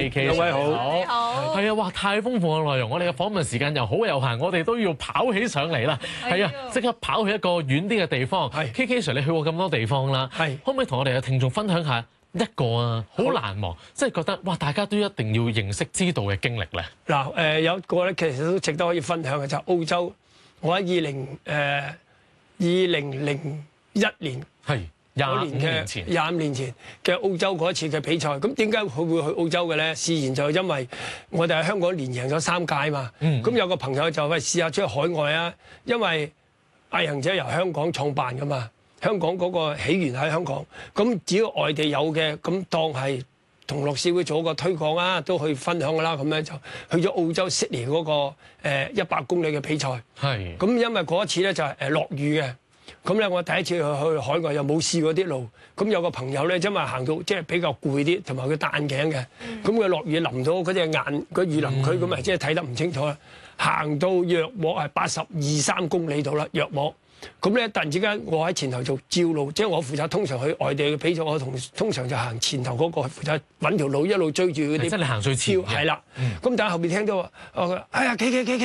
KK， 兩位好， 你好， 係啊，哇，太豐富嘅內容，我哋嘅訪問時間又好有限，我哋都要跑起上嚟啦。係啊，即刻跑去一個遠啲嘅地方。KK Sir， 你去過咁多地方啦，可唔可以同我哋嘅聽眾分享下一個啊好難忘，即係覺得哇，大家都一定要認識知道嘅經歷咧？ 嗱，有一個咧，其實都值得可以分享嘅就係澳洲。我喺2001年係25 年前嘅澳洲嗰一次嘅比賽。咁點解佢會去澳洲嘅咧？自然就因為我哋喺香港連贏咗3屆嘛。咁有個朋友就喂，試下出去海外啊，因為毅行者由香港創辦噶嘛，香港嗰個起源喺香港。咁只要外地有嘅，咁當係同樂施會做一個推廣啊，都去分享噶啦。咁樣就去咗澳洲悉尼嗰個100公里嘅比賽。係。咁因為嗰一次咧就係落雨嘅。咁咧，我第一次去海外又冇試過啲路，咁有個朋友咧，因為行到即係比較攰啲，同埋佢戴眼鏡嘅，咁佢落雨淋到嗰隻眼個雨淋佢，咁咪即係睇得唔清楚啦。行到約莫係82-83公里度啦，約莫。咁咧突然之間，我喺前頭做照路，即係我負責通常去外地嘅比賽，我通常就行前頭嗰個，負責揾條路一路追住嗰啲。即係你行最前嘅。係啦。咁但係後邊聽到哎呀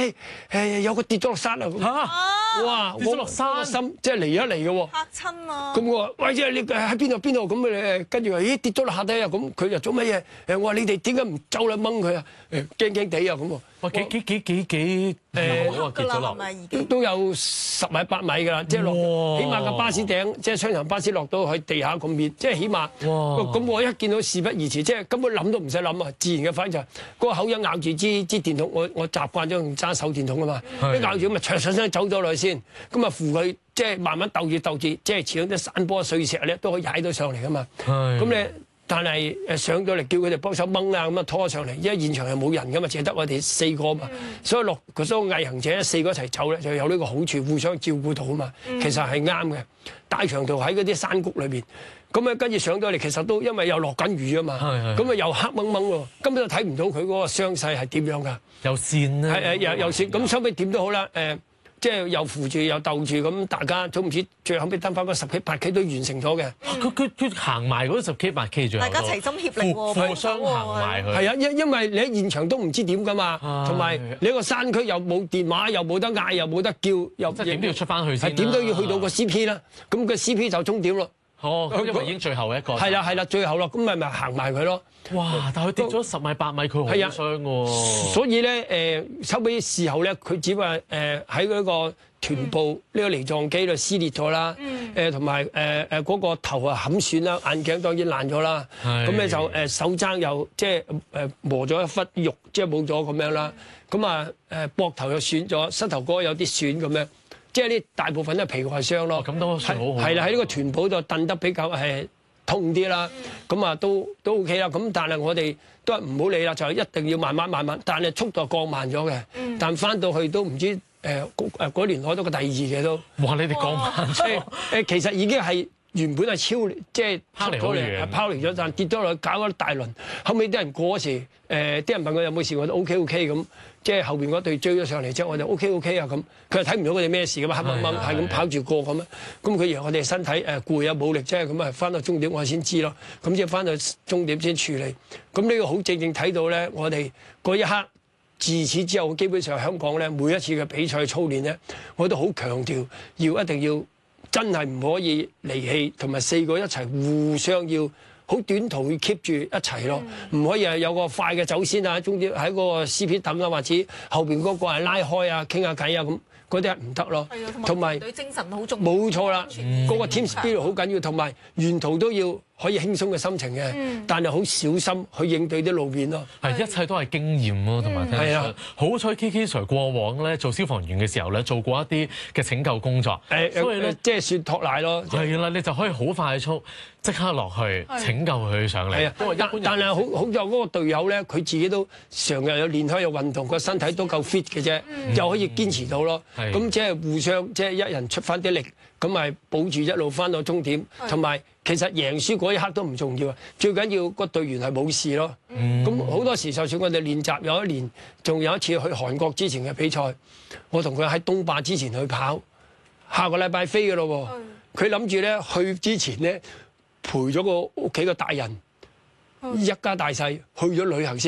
，KK，有個跌咗落山啦！嚇！哇！跌咗落山，心即係嚟一嚟嘅喎。嚇親啊！咁我話：喂，即係你喺邊度？咁你跟住話：咦，跌咗落下底啊！咁佢就做乜嘢？我話你哋點解唔走嚟掹佢啊？驚地啊咁喎。哇！幾好黑㗎啦，係咪已經？ 都有10米8米㗎啦，即係落，起碼個巴士頂，即係雙層巴士落到去地下咁面，即係起碼。咁我一見到事不宜遲，即係根本諗都唔使諗啊！自然嘅反應就係嗰個口一咬住支電筒，我習慣咗用揸手電筒啊嘛，一咬住咁咪長上身走咗落去先，咁啊扶佢，即係慢慢鬥住，即係似啲山坡碎石咧都可以踩到上嚟㗎嘛。咁你。但係上咗嚟叫佢哋幫手掹啊，咁啊拖上嚟，因為現場係冇人噶嘛，淨係得我哋4個嘛，所以所有毅行者4個一齊走咧，就有呢個好處，互相照顧到啊嘛。其實係啱嘅。大長途喺嗰啲山谷裏邊，咁啊跟住上咗嚟，其實都因為又落緊雨啊嘛，咁啊又黑掹掹喎，根本就睇唔到佢嗰個傷勢係點樣㗎。有線啦，係有線，咁收尾點都好啦，即係又扶住又鬥住咁，大家總唔知最後尾登翻嗰10K、8K 都完成咗嘅。佢行埋嗰10K、8K 最後， 大家齊心協力喎， 互相行埋佢。 係啊，因為你喺現場都唔知點㗎嘛，同埋你個山區又冇電話，又冇得嗌，又冇得叫，又即係點都要出翻去先。 係點都要去到個 CP 啦，咁個 CP 就終點咯。 因為已經最後一個。係啦，最後咯，咁咪行埋佢咯。 哇！但係佢跌咗10米8米，佢好傷喎。 所以咧收尾事後咧，佢只不過喺嗰個臀部呢個梨狀肌度撕裂咗啦，同埋嗰個頭啊冚損啦，眼鏡當然爛咗啦。咁咧就手踭又即係磨咗一忽肉，即係冇咗咁樣啦。咁啊膊頭又損咗，膝頭哥有啲損咁樣。即係呢大部分都係皮外傷咯。咁都算好。係啦，喺呢個臀部度蹬得比較痛啲啦。咁啊都 OK 啦。咁但係我哋都係唔好理啦，就係一定要慢慢。但係速度降慢咗嘅。但翻到去都唔知嗰年攞到個第2嘅都。哇！你哋降慢咗。其實已經係原本係即係拋離咗，但跌咗落去搞咗大輪。後尾啲人過嗰時，啲人問我有冇事，我都 OK 咁。即係後邊嗰隊追咗上嚟之後，我就 OK 啊咁。佢又睇唔到佢哋咩事㗎嘛，黑掹掹係咁跑住過咁啊。咁佢以為我哋身體攰啊冇力啫，咁啊翻到終點我先知咯。咁即係翻到終點先處理。咁呢個好正睇到咧，我哋嗰一刻自此之後，基本上香港咧每一次嘅比賽操練咧，我都好強調一定要真係唔可以離棄，同埋4個一齊互相要。好短途去 keep 住一齊咯，唔可以有個快嘅走先啊，中間喺嗰個 CP 等啊，或者後邊嗰個係拉開啊，傾下偈啊咁，嗰啲係唔得咯。同埋隊精神好重要。冇錯啦，嗰個 team spirit 好緊要，同埋沿途都要可以輕鬆嘅心情嘅，但係好小心去應對啲路面咯。係一切都係經驗咯，同埋聽得出。好彩 KK Sir 過往咧做消防員嘅時候咧做過一啲嘅拯救工作，所以咧即係算托賴咯。係啦，你就可以好快速即刻落去拯救佢上嚟。但係好在嗰個隊友咧，佢自己都常日有練開有運動，個身體都夠 fit 嘅啫，又可以堅持到咯。咁即係互相即係一人出翻啲力，咁咪保住一路翻到終點，同埋。其實贏輸嗰一刻都唔重要啊，最緊要個隊員係冇事咯。咁好多時就算我哋練習有一年，仲有一次去韓國之前嘅比賽，我同佢喺東壩之前去跑，下個禮拜飛嘅咯喎。佢諗住咧去之前咧陪咗個屋企嘅大人，一家大細去咗旅行先。